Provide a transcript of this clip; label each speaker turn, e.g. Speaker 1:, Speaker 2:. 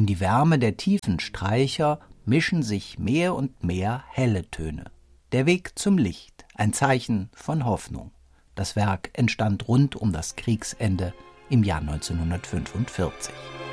Speaker 1: die Wärme der tiefen Streicher mischen sich mehr und mehr helle Töne. Der Weg zum Licht, ein Zeichen von Hoffnung. Das Werk entstand rund um das Kriegsende im Jahr 1945.